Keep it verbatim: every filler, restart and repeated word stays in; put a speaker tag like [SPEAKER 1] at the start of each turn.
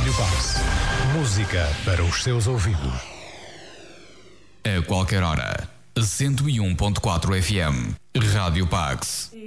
[SPEAKER 1] Rádio Pax. Música para os seus ouvidos.
[SPEAKER 2] A qualquer hora. cento e um ponto quatro F M. Rádio Pax.